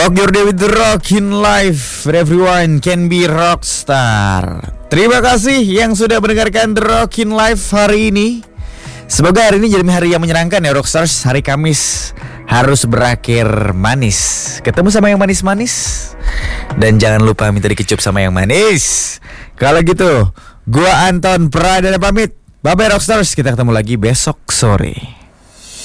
Rock your day with the Rockin' Life. Everyone can be rockstar. Terima kasih yang sudah mendengarkan The Rockin' Life hari ini. Semoga hari ini jadi hari yang menyenangkan ya Rockstars. Hari Kamis harus berakhir manis. Ketemu sama yang manis-manis. Dan jangan lupa minta dikecup sama yang manis. Kalau gitu, gua Anton Pradana pamit. Bye-bye Rockstars. Kita ketemu lagi besok sore.